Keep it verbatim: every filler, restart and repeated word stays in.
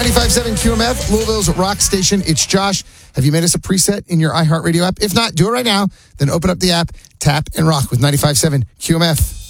ninety-five point seven Q M F, Louisville's rock station. It's Josh. Have you made us a preset in your iHeartRadio app? If not, do it right now. Then open up the app, tap, and rock with ninety-five point seven Q M F.